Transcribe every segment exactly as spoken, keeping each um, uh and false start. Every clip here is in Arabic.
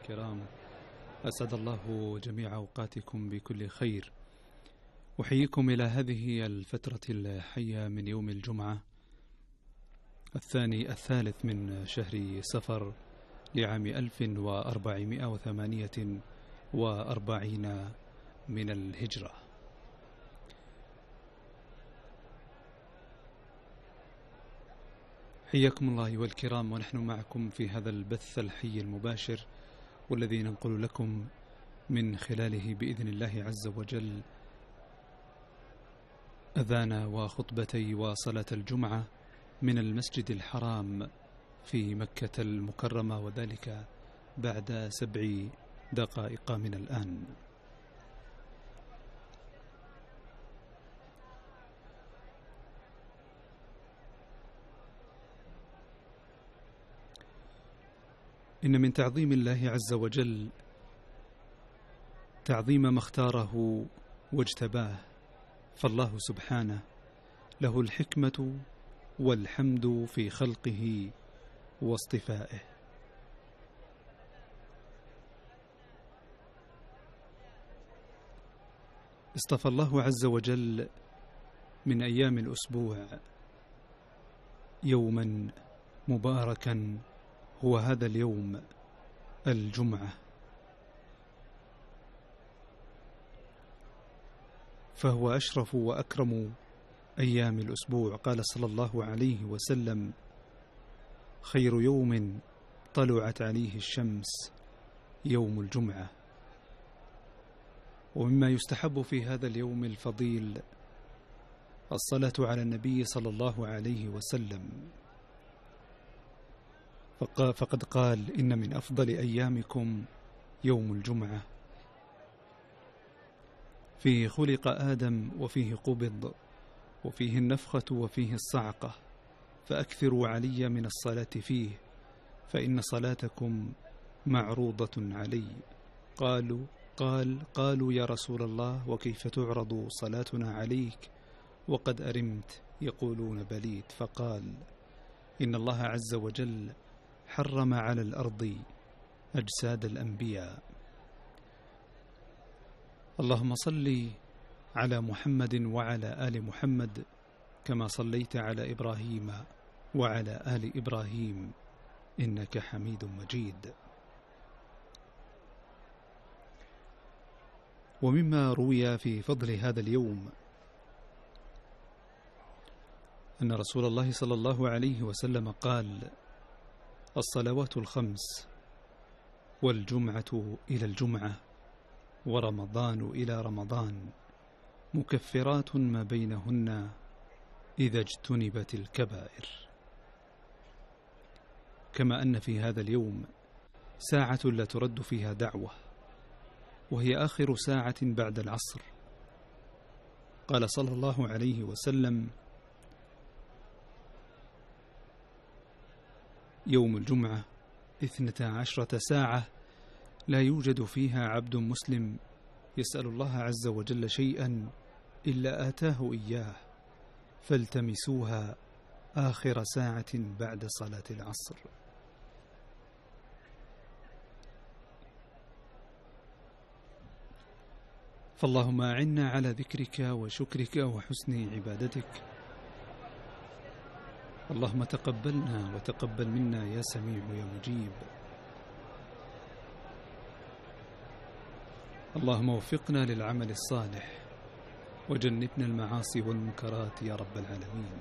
الكرام، أسعد الله جميع أوقاتكم بكل خير. أحييكم إلى هذه الفترة الحية من يوم الجمعة الثاني الثالث من شهر صفر لعام ألف وأربعمائة وثمانية وأربعين من الهجرة. حياكم الله أيها الكرام، ونحن معكم في هذا البث الحي المباشر، والذي ننقل لكم من خلاله بإذن الله عز وجل أذان وخطبتي وصلاة الجمعة من المسجد الحرام في مكة المكرمة، وذلك بعد سبع دقائق من الآن. إن من تعظيم الله عز وجل تعظيم ما اختاره واجتباه، فالله سبحانه له الحكمة والحمد في خلقه واصطفائه. اصطفى الله عز وجل من أيام الأسبوع يوما مباركا، هو هذا اليوم الجمعة، فهو أشرف وأكرم أيام الأسبوع. قال صلى الله عليه وسلم: خير يوم طلعت عليه الشمس يوم الجمعة. ومما يستحب في هذا اليوم الفضيل الصلاة على النبي صلى الله عليه وسلم، فقد قال: إن من أفضل أيامكم يوم الجمعة، فيه خلق آدم وفيه قبض وفيه النفخة وفيه الصعقة، فأكثروا علي من الصلاة فيه، فإن صلاتكم معروضة علي. قالوا قال قالوا يا رسول الله، وكيف تعرض صلاتنا عليك وقد أرمت؟ يقولون بليت. فقال: إن الله عز وجل حرم على الأرض أجساد الأنبياء. اللهم صل على محمد وعلى آل محمد كما صليت على إبراهيم وعلى آل إبراهيم إنك حميد مجيد. ومما روي في فضل هذا اليوم أن رسول الله صلى الله عليه وسلم قال: الصلوات الخمس والجمعة إلى الجمعة ورمضان إلى رمضان مكفرات ما بينهن إذا اجتنبت الكبائر. كما أن في هذا اليوم ساعة لا ترد فيها دعوة، وهي آخر ساعة بعد العصر. قال صلى الله عليه وسلم: يوم الجمعة اثنتا عشرة ساعة لا يوجد فيها عبد مسلم يسأل الله عز وجل شيئا إلا آتاه إياه، فالتمسوها آخر ساعة بعد صلاة العصر. فاللهم أعنا على ذكرك وشكرك وحسن عبادتك. اللهم تقبلنا وتقبل منا يا سميع يا مجيب. اللهم وفقنا للعمل الصالح وجنبنا المعاصي والمنكرات يا رب العالمين.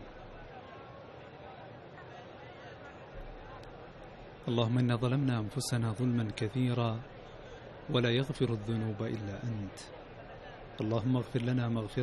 اللهم إنا ظلمنا أنفسنا ظلما كثيرا ولا يغفر الذنوب إلا أنت. اللهم اغفر لنا مغفرة